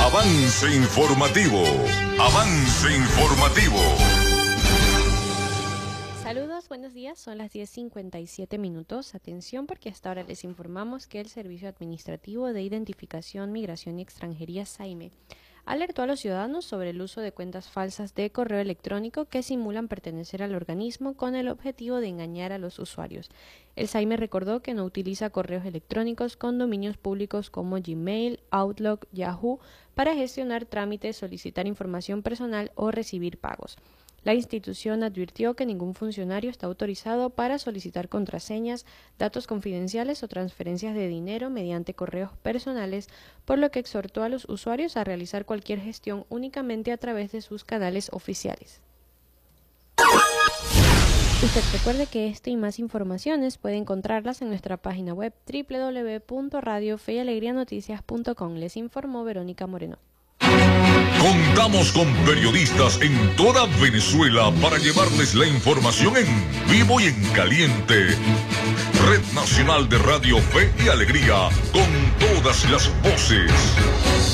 Avance informativo. Avance informativo. Saludos, buenos días, son las 10:57 minutos. Atención porque hasta ahora les informamos que el Servicio Administrativo de Identificación, Migración y Extranjería, SAIME, alertó a los ciudadanos sobre el uso de cuentas falsas de correo electrónico que simulan pertenecer al organismo con el objetivo de engañar a los usuarios. El SAIME recordó que no utiliza correos electrónicos con dominios públicos como Gmail, Outlook, Yahoo para gestionar trámites, solicitar información personal o recibir pagos. La institución advirtió que ningún funcionario está autorizado para solicitar contraseñas, datos confidenciales o transferencias de dinero mediante correos personales, por lo que exhortó a los usuarios a realizar cualquier gestión únicamente a través de sus canales oficiales. Usted recuerde que esta y más informaciones puede encontrarlas en nuestra página web www.radiofeyalegrianoticias.com. Les informó Verónica Moreno. Contamos con periodistas en toda Venezuela para llevarles la información en vivo y en caliente. Red Nacional de Radio Fe y Alegría, con todas las voces.